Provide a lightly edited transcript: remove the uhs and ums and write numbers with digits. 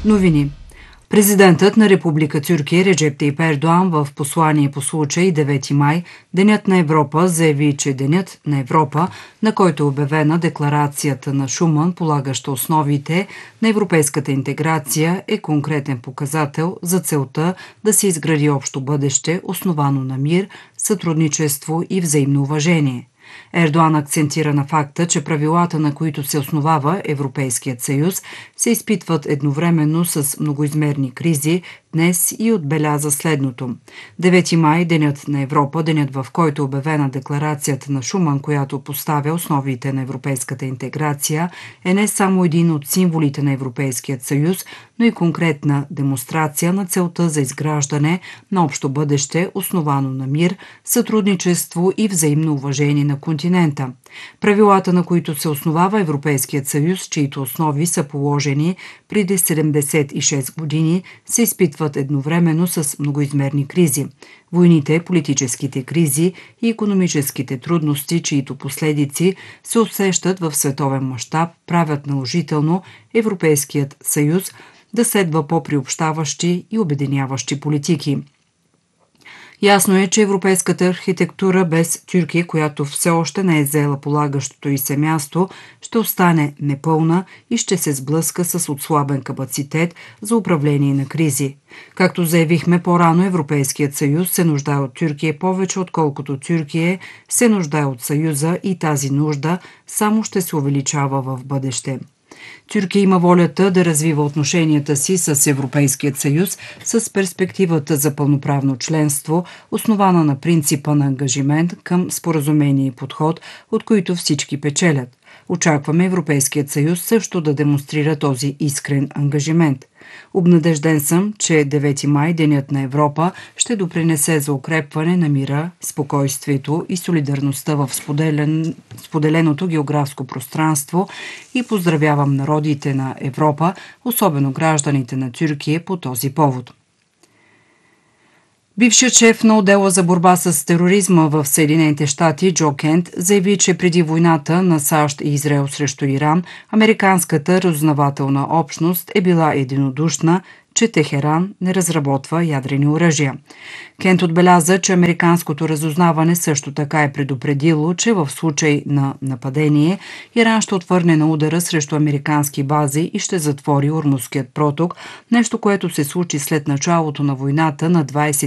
Новини. Президентът на Република Тюркия Реджеп Тайип Ердоан в послание по случай 9 май, Денят на Европа, заяви, че Денят на Европа, на който е обявена декларацията на Шуман, полагаща основите на европейската интеграция, е конкретен показател за целта да се изгради общо бъдеще, основано на мир, сътрудничество и взаимно уважение. Ердоан акцентира на факта, че правилата, на които се основава Европейският съюз, се изпитват едновременно с многоизмерни кризи днес и отбеляза следното. 9 май, Денят на Европа, денят в който е обявена декларацията на Шуман, която поставя основите на европейската интеграция, е не само един от символите на Европейският съюз, но и конкретна демонстрация на целта за изграждане на общо бъдеще, основано на мир, сътрудничество и взаимно уважение на континента. Правилата, на които се основава Европейският съюз, чието основи са положени преди 76 години, се изпитват едновременно с многоизмерни кризи. Войните, политическите кризи и икономическите трудности, чието последици се усещат в световен мащаб, правят наложително Европейският съюз да следва по-приобщаващи и обединяващи политики. Ясно е, че европейската архитектура без Тюркия, която все още не е заела полагащото й се място, ще остане непълна и ще се сблъска с отслабен капацитет за управление на кризи. Както заявихме по-рано, Европейският съюз се нуждае от Тюркия повече, отколкото Тюркия се нуждае от Съюза, и тази нужда само ще се увеличава в бъдеще. Тюркия има волята да развива отношенията си с Европейският съюз с перспективата за пълноправно членство, основана на принципа на ангажимент към споразумение и подход, от които всички печелят. Очакваме Европейският съюз също да демонстрира този искрен ангажимент. Обнадежден съм, че 9 май, Денят на Европа, ще допринесе за укрепване на мира, спокойствието и солидарността в споделеното географско пространство, и поздравявам народите на Европа, особено гражданите на Тюркия, по този повод. Бившият шеф на отдела за борба с тероризма в Съединените щати Джо Кент заяви, че преди войната на САЩ и Израел срещу Иран, американската разузнавателна общност е била единодушна, че Техеран не разработва ядрени оръжия. Кент отбеляза, че американското разузнаване също така е предупредило, че в случай на нападение Иран ще отвърне на удара срещу американски бази и ще затвори Ормузският проток, нещо, което се случи след началото на войната на 20